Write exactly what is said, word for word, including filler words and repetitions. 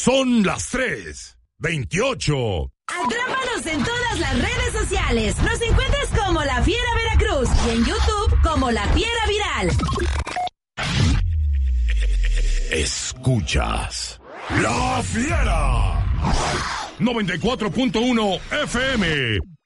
Son las tres veintiocho. Atrápanos en todas las redes sociales. Nos encuentras como La Fiera Veracruz y en YouTube como La Fiera Viral. Escuchas La Fiera noventa y cuatro punto uno F M.